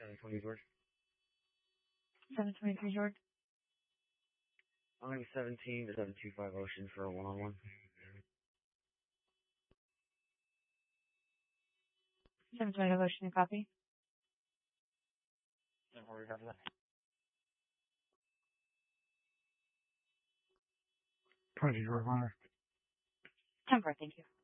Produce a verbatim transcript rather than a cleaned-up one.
seven twenty George. seven twenty-three George. I'm going to be seventeen to seven two five Ocean for a one-on-one. seven twenty Ocean, copy. And where we have that? Project Roadrunner. ten four, thank you.